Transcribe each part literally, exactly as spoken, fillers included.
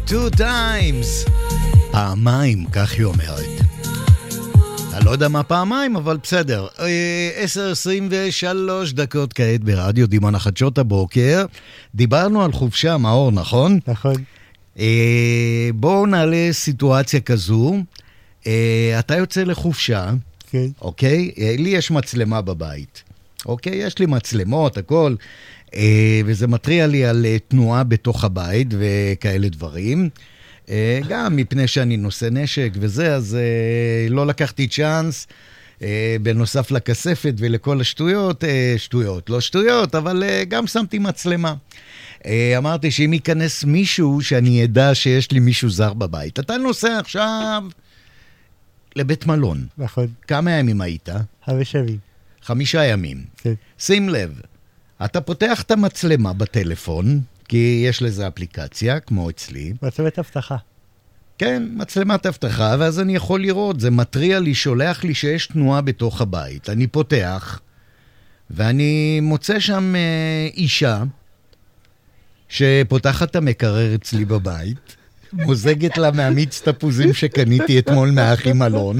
two times. פעמיים, כך היא אומרת. אני לא יודע מה פעמיים, אבל בסדר. עשר עשרים ושלוש דקות כעת ברדיו דימונה חדשות הבוקר. דיברנו על חופשה, מאור, נכון? נכון. בואו נעלה סיטואציה כזו. אתה יוצא לחופשה, כן. אוקיי? לי יש מצלמה בבית. אוקיי? יש לי מצלמות, הכל. וזה מטריע לי על תנועה בתוך הבית וכאלה דברים. גם מפני שאני נושא נשק וזה, אז לא לקחתי צ'אנס, בנוסף לכספת ולכל השטויות, שטויות, לא שטויות, אבל גם שמתי מצלמה. אמרתי שאם ייכנס מישהו, שאני ידע שיש לי מישהו זר בבית. אתה נוסע עכשיו לבית מלון. נכון. כמה ימים היית? חמש ימים. חמישה ימים. כן. שים לב, אתה פותח את המצלמה בטלפון, כי יש לזה אפליקציה, כמו אצלי. מצלמת הבטחה. כן, מצלמת הבטחה, ואז אני יכול לראות, זה מטריע לי, שולח לי שיש תנועה בתוך הבית. אני פותח, ואני מוצא שם אה, אישה, שפותחת את המקרר אצלי בבית, מוזגת לה מהמיץ תפוזים שקניתי אתמול מהאחים אלון,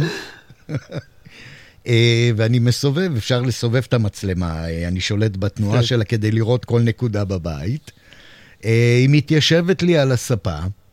ואני מסובב, אפשר לסובב את המצלמה, אני שולט בתנועה שלה כדי לראות כל נקודה בבית. היא מתיישבת לי על הספה,